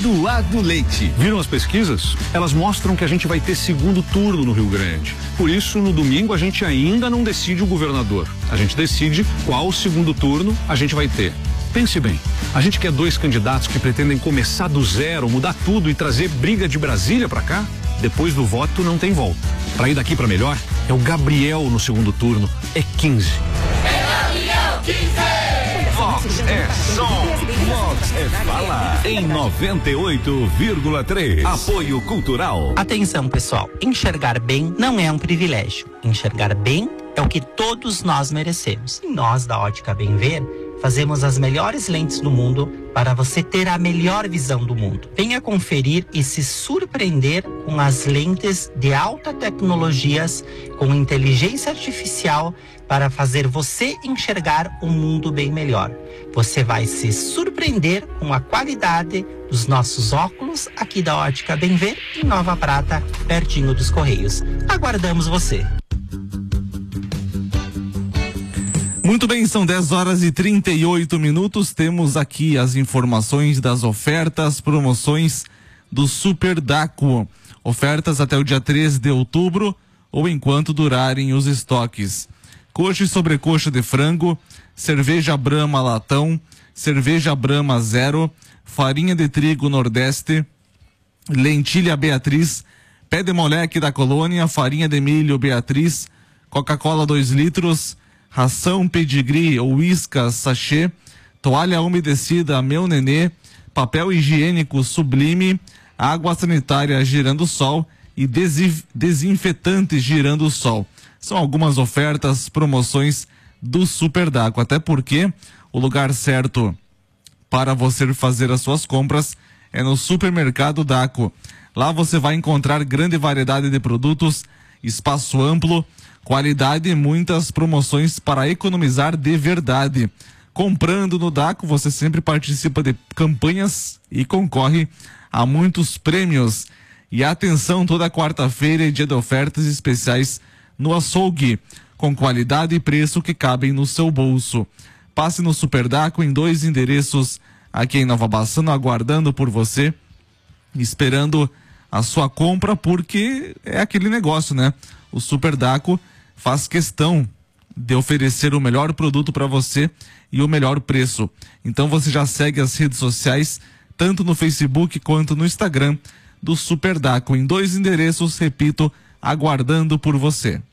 Eduardo Leite. Viram as pesquisas? Elas mostram que a gente vai ter segundo turno no Rio Grande. Por isso, no domingo, a gente ainda não decide o governador. A gente decide qual segundo turno a gente vai ter. Pense bem, a gente quer 2 candidatos que pretendem começar do zero, mudar tudo e trazer briga de Brasília pra cá? Depois do voto não tem volta. Pra ir daqui pra melhor, é o Gabriel no segundo turno, é 15. É Gabriel 15! Vox é som, Vox é fala, em 98,3. Apoio Cultural. Atenção, pessoal, enxergar bem não é um privilégio. Enxergar bem é o que todos nós merecemos. E nós da Ótica Bem Ver fazemos as melhores lentes do mundo para você ter a melhor visão do mundo. Venha conferir e se surpreender com as lentes de alta tecnologias com inteligência artificial para fazer você enxergar um mundo bem melhor. Você vai se surpreender com a qualidade dos nossos óculos aqui da Ótica Bem Ver em Nova Prata, pertinho dos Correios. Aguardamos você. Muito bem, são 10h38. Temos aqui as informações das ofertas, promoções do Super Daco. Ofertas até o dia 13 de outubro ou enquanto durarem os estoques. Coxa e sobrecoxa de frango, cerveja Brahma latão, cerveja Brahma zero, farinha de trigo Nordeste, lentilha Beatriz, pé de moleque da Colônia, farinha de milho Beatriz, Coca-Cola 2 litros, ração pedigree ou Whiskas sachê, toalha umedecida Meu Nenê, papel higiênico Sublime, água sanitária Girando Sol e desinfetante Girando Sol. São algumas ofertas, promoções do Super Daco, até porque o lugar certo para você fazer as suas compras é no Supermercado Daco. Lá você vai encontrar grande variedade de produtos, espaço amplo, qualidade e muitas promoções para economizar de verdade. Comprando no Daco, você sempre participa de campanhas e concorre a muitos prêmios. E atenção, toda quarta-feira é dia de ofertas especiais no açougue, com qualidade e preço que cabem no seu bolso. Passe no Super Daco em 2 endereços aqui em Nova Bassano, aguardando por você, esperando a sua compra, porque é aquele negócio, né? O Super Daco faz questão de oferecer o melhor produto para você e o melhor preço. Então você já segue as redes sociais, tanto no Facebook quanto no Instagram do Super Daco, em 2 endereços, repito, aguardando por você.